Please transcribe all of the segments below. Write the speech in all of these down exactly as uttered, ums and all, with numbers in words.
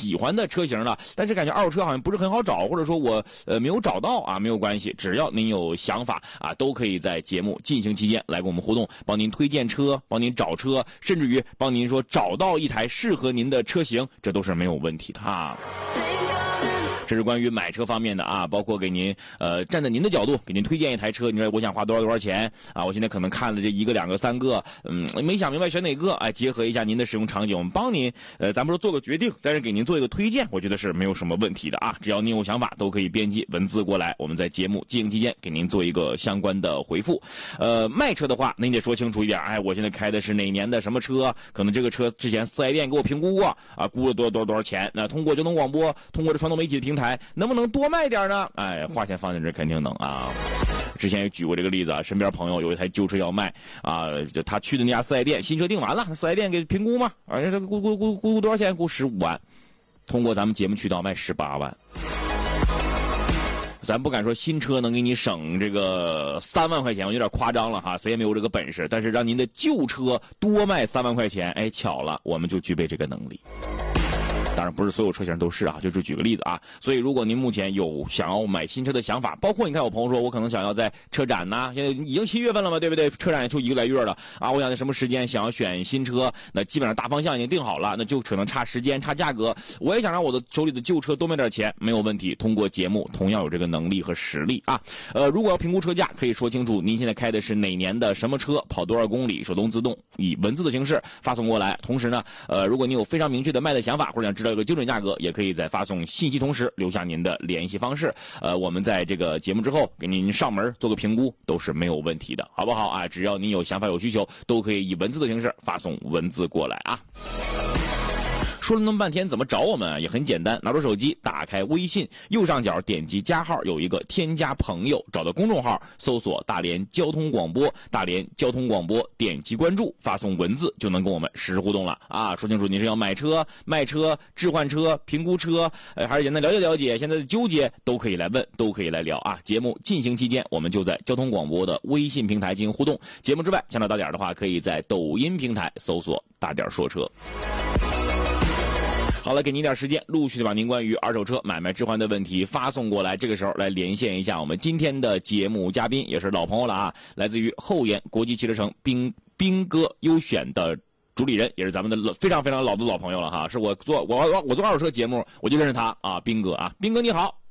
喜欢的车型了，但是感觉二手车好像不是很好找，或者说我呃没有找到啊，没有关系，只要您有想法啊，都可以在节目进行期间来跟我们互动，帮您推荐车，帮您找车，甚至于帮您说找到一台适合您的车型，这都是没有问题的啊。这是关于买车方面的啊，包括给您呃站在您的角度给您推荐一台车，你说我想花多少多少钱啊？我现在可能看了这一个两个三个，嗯，没想明白选哪个，哎，结合一下您的使用场景，我们帮您呃，咱不说做个决定，但是给您做一个推荐，我觉得是没有什么问题的啊。只要您有想法，都可以编辑文字过来，我们在节目进行期间给您做一个相关的回复。呃，卖车的话，那你得说清楚一点，哎，我现在开的是哪年的什么车？可能这个车之前四 S 店给我评估过啊，估了多少多少多少钱？那通过交通广播，通过这传统媒体的平台。能不能多卖点呢？哎，花钱放在这肯定能啊！之前也举过这个例子啊，身边朋友有一台旧车要卖啊，就他去的那家四 S 店，新车定完了，四 S 店给评估嘛，啊，这估估估估多少钱？估十五万，通过咱们节目渠道卖十八万。咱不敢说新车能给你省这个三万块钱，我有点夸张了哈，谁也没有这个本事。但是让您的旧车多卖三万块钱，哎，巧了，我们就具备这个能力。当然不是所有车型都是啊，就是举个例子啊。所以如果您目前有想要买新车的想法，包括你看我朋友说我可能想要在车展呐，现在已经七月份了嘛，对不对？车展也就一个来月了啊，我想在什么时间想要选新车，那基本上大方向已经定好了，那就可能差时间差价格。我也想让我的手里的旧车多卖点钱，没有问题，通过节目同样有这个能力和实力啊。呃，如果要评估车价，可以说清楚您现在开的是哪年的什么车，跑多少公里，手动自动，以文字的形式发送过来。同时呢，呃，如果你有非常明确的卖的想法，或者想知道一个精准价格，也可以在发送信息同时留下您的联系方式。呃，我们在这个节目之后给您上门做个评估，都是没有问题的，好不好啊？只要您有想法有需求，都可以以文字的形式发送文字过来啊。说了那么半天怎么找我们啊？也很简单，拿出手机，打开微信，右上角点击加号，有一个添加朋友，找到公众号，搜索大连交通广播，大连交通广播，点击关注，发送文字就能跟我们实时互动了啊！说清楚你是要买车、卖车、置换车、评估车，呃，还是简单了解了解现在的纠结，都可以来问，都可以来聊啊！节目进行期间，我们就在交通广播的微信平台进行互动。节目之外，想找大点的话，可以在抖音平台搜索大点说车。好了，给您一点时间，陆续的把您关于二手车买卖置换的问题发送过来。这个时候来连线一下我们今天的节目嘉宾，也是老朋友了啊，来自于后沿国际汽车城兵兵哥优选的主理人，也是咱们的非常非常老的老朋友了哈。是我做我我我做二手车节目，我就认识他啊，兵哥啊，兵哥你好。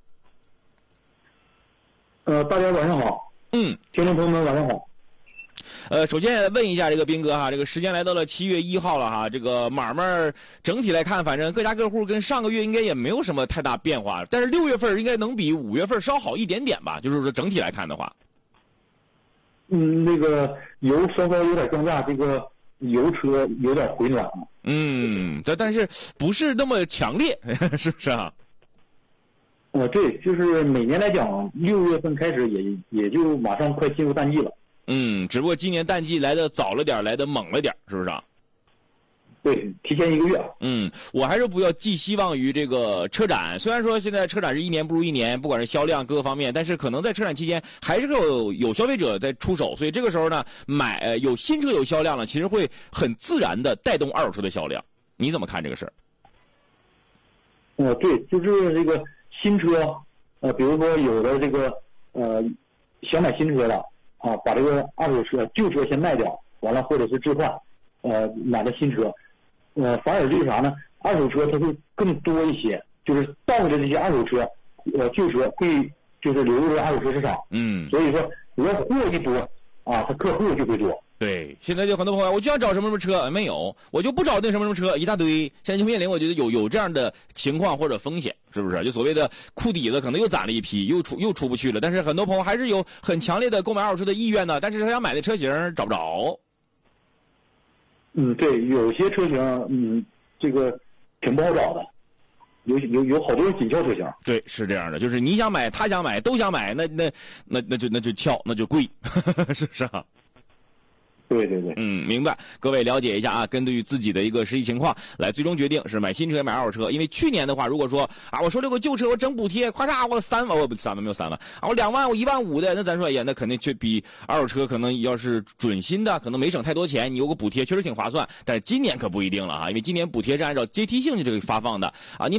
呃，大家晚上好。 嗯， 听众朋友们晚上好。 呃，首先问一下这个兵哥哈，这个时间来到了七月一号了哈，这个买卖整体来看，反正各家各户跟上个月应该也没有什么太大变化，但是六月份应该能比五月份稍好一点点吧，就是说整体来看的话。 嗯，那个油稍稍有点降价，这个油车有点回暖。 嗯，但但是不是那么强烈，是不是啊？ 呃，对，就是每年来讲，六月份开始也也就马上快进入淡季了。 嗯，只不过今年淡季来的早了点，来的猛了点，是不是啊？ 对，提前一个月。 嗯，我还是不要寄希望于这个车展。虽然说现在车展是一年不如一年，不管是销量各个方面，但是可能在车展期间还是有有消费者在出手，所以这个时候呢，买呃有新车有销量了，其实会很自然的带动二手车的销量。你怎么看这个事儿？ 呃，对，就是这个新车，呃，比如说有的这个呃想买新车了。啊，把这个二手车、旧车先卖掉，完了或者是置换，呃，买了新车，呃，反而就是啥呢？二手车它会更多一些，就是倒着这些二手车，呃，旧车会就是流入二手车市场。 嗯， 所以说，如果货一多，啊，他客户就会多。 对，现在就很多朋友，我就想找什么什么车，没有，我就不找那什么什么车，一大堆。现在就面临，我觉得有有这样的情况或者风险，是不是？就所谓的库底子可能又攒了一批，又出又出不去了。但是很多朋友还是有很强烈的购买二手车的意愿的，但是他想买的车型找不着。 嗯，对，有些车型，嗯，这个挺不好找的，有有有好多紧俏车型。 对，是这样的，就是你想买，他想买，都想买，那那那那就那就俏，那就贵，是不是啊？ 对对对， 嗯，明白。各位了解一下啊，根据自己的一个实际情况来最终决定是买新车买二手车。因为去年的话，如果说啊，我手里有个旧车，我整补贴，咔嚓，我三万，我不三万没有三万啊，我两万，我一万五的，那咱说哎呀，那肯定却比二手车可能要是准新的，可能没省太多钱，你有个补贴确实挺划算。但是今年可不一定了哈，因为今年补贴是按照阶梯性这个发放的啊，你。